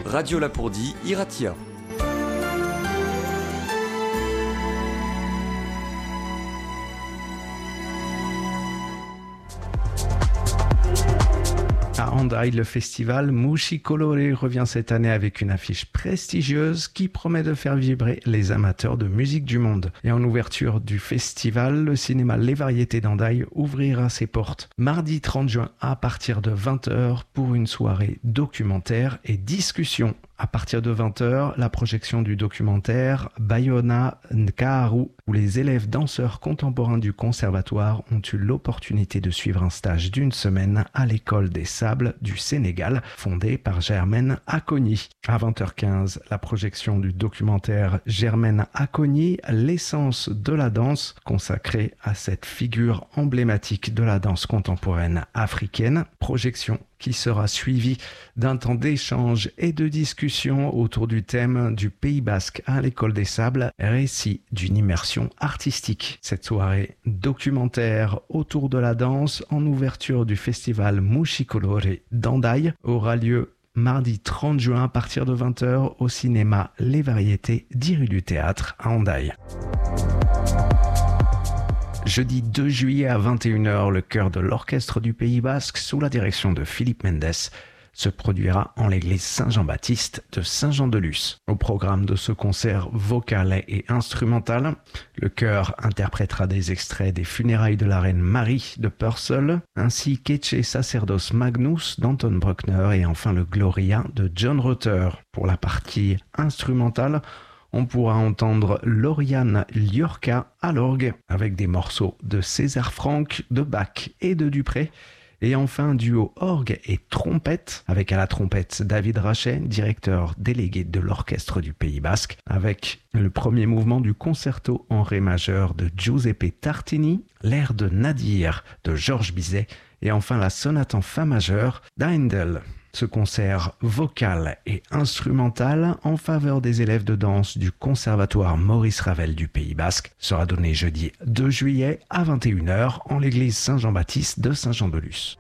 Radio Lapourdie, Iratia. À Hendaye, le festival Musiccolore revient cette année avec une affiche prestigieuse qui promet de faire vibrer les amateurs de musique du monde. Et en ouverture du festival, le cinéma Les Variétés d'Hendaye ouvrira ses portes mardi 30 juin à partir de 20h pour une soirée documentaire et discussion. À partir de 20h, la projection du documentaire Bayona Nkaharu, où les élèves danseurs contemporains du conservatoire ont eu l'opportunité de suivre un stage d'une semaine à l'école des sables du Sénégal, fondée par Germaine Acogny. À 20h15, la projection du documentaire Germaine Acogny, l'essence de la danse, consacrée à cette figure emblématique de la danse contemporaine africaine. Projection qui sera suivi d'un temps d'échange et de discussion autour du thème du Pays Basque à l'École des Sables, récit d'une immersion artistique. Cette soirée documentaire autour de la danse en ouverture du festival Musiccolore d'Hendaye aura lieu mardi 30 juin à partir de 20h au cinéma Les Variétés 10 rue du Théâtre à Hendaye. Jeudi 2 juillet à 21h, le chœur de l'Orchestre du Pays Basque, sous la direction de Philippe Mendes, se produira en l'église Saint-Jean-Baptiste de Saint-Jean-de-Luz. Au programme de ce concert vocal et instrumental, le chœur interprétera des extraits des funérailles de la reine Marie de Purcell, ainsi qu'Ecce Sacerdos Magnus d'Anton Bruckner et enfin le Gloria de John Rutter. Pour la partie instrumentale, on pourra entendre Lauriane Liorca à l'orgue avec des morceaux de César Franck, de Bach et de Dupré. Et enfin, duo orgue et trompette, avec à la trompette David Rachet, directeur délégué de l'Orchestre du Pays Basque, avec le premier mouvement du concerto en ré majeur de Giuseppe Tartini, l'air de Nadir de Georges Bizet, et enfin la sonate en fa majeur d'Haendel. Ce concert vocal et instrumental en faveur des élèves de danse du Conservatoire Maurice Ravel du Pays Basque sera donné jeudi 2 juillet à 21h en l'église Saint-Jean-Baptiste de Saint-Jean-de-Luz.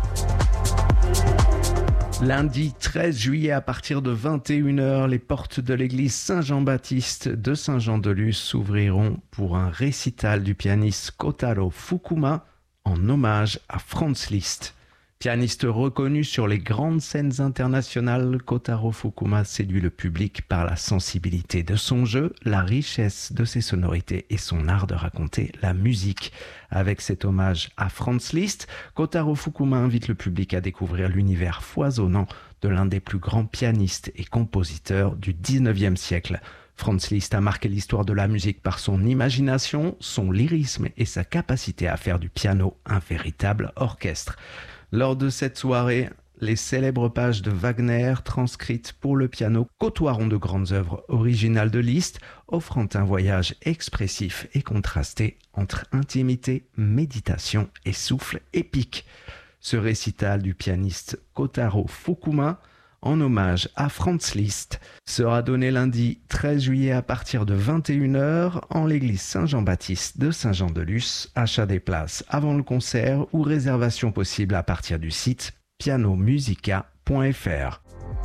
Lundi 13 juillet à partir de 21h, les portes de l'église Saint-Jean-Baptiste de Saint-Jean-de-Luz s'ouvriront pour un récital du pianiste Kotaro Fukuma en hommage à Franz Liszt. Pianiste reconnu sur les grandes scènes internationales, Kotaro Fukuma séduit le public par la sensibilité de son jeu, la richesse de ses sonorités et son art de raconter la musique. Avec cet hommage à Franz Liszt, Kotaro Fukuma invite le public à découvrir l'univers foisonnant de l'un des plus grands pianistes et compositeurs du 19e siècle. Franz Liszt a marqué l'histoire de la musique par son imagination, son lyrisme et sa capacité à faire du piano un véritable orchestre. Lors de cette soirée, les célèbres pages de Wagner transcrites pour le piano côtoieront de grandes œuvres originales de Liszt, offrant un voyage expressif et contrasté entre intimité, méditation et souffle épique. Ce récital du pianiste Kotaro Fukuma, en hommage à Franz Liszt, sera donné lundi 13 juillet à partir de 21h en l'église Saint-Jean-Baptiste de Saint-Jean-de-Luz. Achat des places avant le concert ou réservation possible à partir du site pianomusica.fr.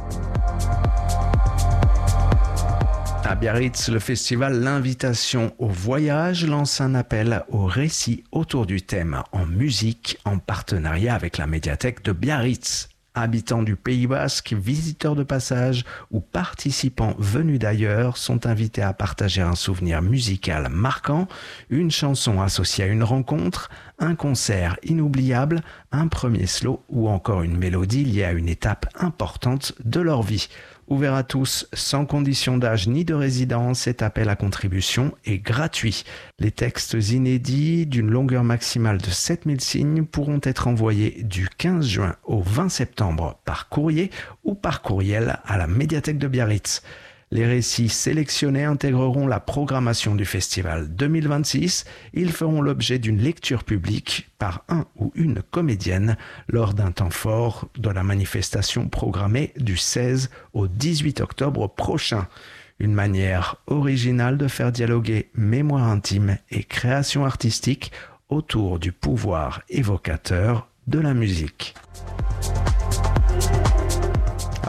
À Biarritz, le festival L'Invitation au Voyage lance un appel au récit autour du thème en musique en partenariat avec la médiathèque de Biarritz. Habitants du Pays Basque, visiteurs de passage ou participants venus d'ailleurs sont invités à partager un souvenir musical marquant, une chanson associée à une rencontre, un concert inoubliable, un premier slow ou encore une mélodie liée à une étape importante de leur vie. Ouvert à tous, sans condition d'âge ni de résidence, cet appel à contribution est gratuit. Les textes inédits d'une longueur maximale de 7000 signes pourront être envoyés du 15 juin au 20 septembre par courrier ou par courriel à la médiathèque de Biarritz. Les récits sélectionnés intégreront la programmation du festival 2026. Ils feront l'objet d'une lecture publique par un ou une comédienne lors d'un temps fort de la manifestation programmée du 16 au 18 octobre prochain. Une manière originale de faire dialoguer mémoire intime et création artistique autour du pouvoir évocateur de la musique. À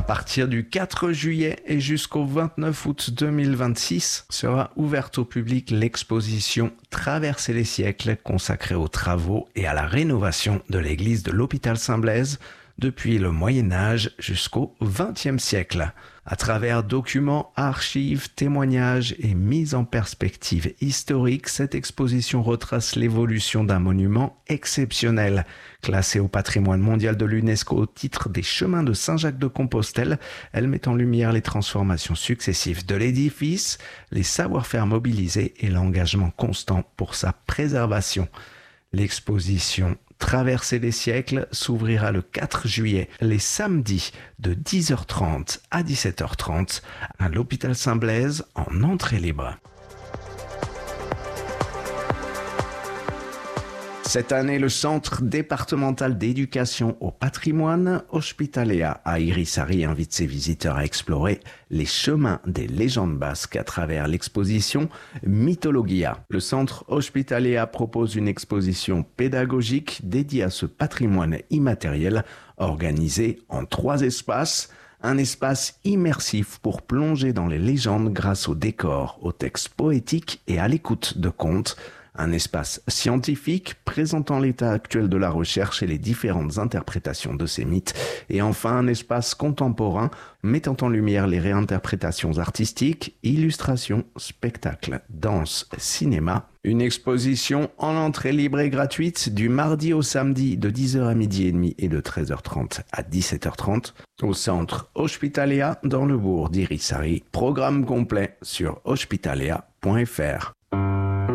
partir du 4 juillet et jusqu'au 29 août 2026 sera ouverte au public l'exposition Traverser les siècles consacrée aux travaux et à la rénovation de l'église de l'hôpital Saint-Blaise depuis le Moyen-Âge jusqu'au XXe siècle. À travers documents, archives, témoignages et mises en perspective historique, cette exposition retrace l'évolution d'un monument exceptionnel. Classé au patrimoine mondial de l'UNESCO au titre des chemins de Saint-Jacques-de-Compostelle, elle met en lumière les transformations successives de l'édifice, les savoir-faire mobilisés et l'engagement constant pour sa préservation. L'exposition Traverser les siècles s'ouvrira le 4 juillet, les samedis de 10h30 à 17h30 à l'hôpital Saint-Blaise en entrée libre. Cette année, le Centre départemental d'éducation au patrimoine Ospitaléa à Irisari invite ses visiteurs à explorer les chemins des légendes basques à travers l'exposition Mythologia. Le Centre Ospitaléa propose une exposition pédagogique dédiée à ce patrimoine immatériel organisée en 3 espaces. Un espace immersif pour plonger dans les légendes grâce aux décors, aux textes poétiques et à l'écoute de contes. Un espace scientifique présentant l'état actuel de la recherche et les différentes interprétations de ces mythes. Et enfin, un espace contemporain mettant en lumière les réinterprétations artistiques, illustrations, spectacles, danse, cinéma. Une exposition en entrée libre et gratuite du mardi au samedi de 10h à midi et demi et de 13h30 à 17h30 au centre Ospitaléa dans le bourg d'Irisari. Programme complet sur ospitaléa.fr.